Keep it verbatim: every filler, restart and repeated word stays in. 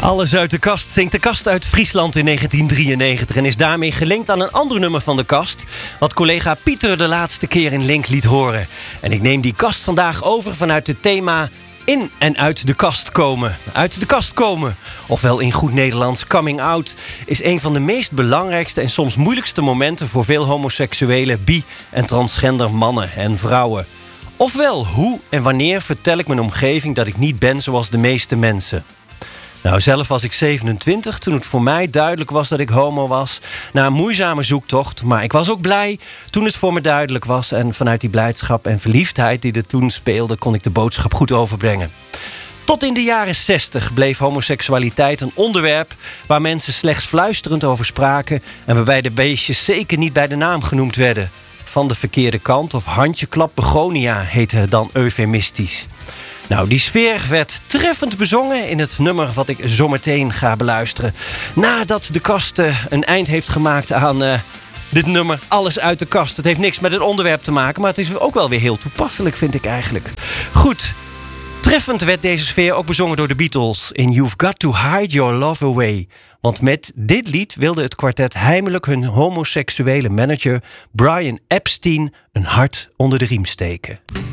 Alles uit de kast zingt de Kast uit Friesland in negentien drieënnegentig... en is daarmee gelinkt aan een ander nummer van de Kast... wat collega Pieter de laatste keer in Link liet horen. En ik neem die kast vandaag over vanuit het thema... in en uit de kast komen. Uit de kast komen, ofwel in goed Nederlands coming out... is een van de meest belangrijkste en soms moeilijkste momenten... voor veel homoseksuele, bi- en transgender mannen en vrouwen. Ofwel, hoe en wanneer vertel ik mijn omgeving dat ik niet ben zoals de meeste mensen... Nou, zelf was ik zevenentwintig toen het voor mij duidelijk was dat ik homo was. Na een moeizame zoektocht, maar ik was ook blij toen het voor me duidelijk was. En vanuit die blijdschap en verliefdheid die er toen speelde, kon ik de boodschap goed overbrengen. Tot in de jaren zestig bleef homoseksualiteit een onderwerp waar mensen slechts fluisterend over spraken en waarbij de beestjes zeker niet bij de naam genoemd werden. Van de verkeerde kant of handjeklap begonia heette het dan eufemistisch. Nou, die sfeer werd treffend bezongen in het nummer wat ik zometeen ga beluisteren. Nadat de Kast uh, een eind heeft gemaakt aan uh, dit nummer Alles uit de Kast. Het heeft niks met het onderwerp te maken, maar het is ook wel weer heel toepasselijk, vind ik eigenlijk. Goed, treffend werd deze sfeer ook bezongen door de Beatles in You've Got to Hide Your Love Away. Want met dit lied wilde het kwartet heimelijk hun homoseksuele manager Brian Epstein een hart onder de riem steken.